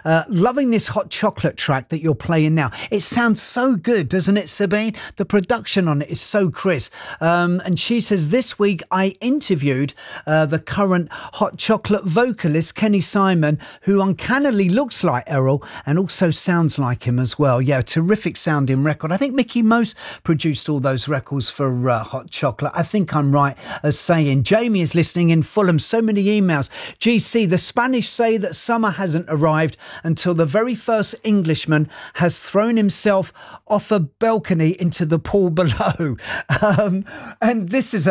Loving this Hot Chocolate track that you're playing now. It sounds so good, doesn't it, Sabine? The production on it is so crisp. And she says, this week I interviewed the current Hot Chocolate vocalist, Kenny Simon, who uncannily looks like Errol and also sounds like him as well. Yeah, terrific sounding record. I think Mickey Most produced all those records for Hot Chocolate. I think I'm right as saying. Jamie is listening in Fulham. So many emails. GC, the Spanish say that summer hasn't arrived until the very first Englishman has thrown himself off a balcony into the pool below. And this is a